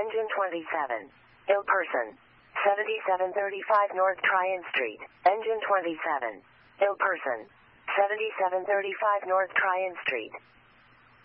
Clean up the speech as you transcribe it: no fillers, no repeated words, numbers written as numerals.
Engine 27. Ill person. 7735 North Tryon Street. Engine 27. Ill person. 7735 North Tryon Street.